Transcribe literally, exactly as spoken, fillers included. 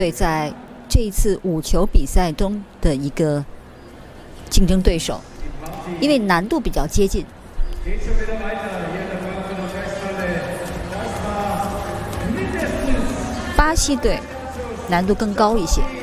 队在这一次五球比赛中的一个竞争对手，因为难度比较接近。巴西队难度更高一些。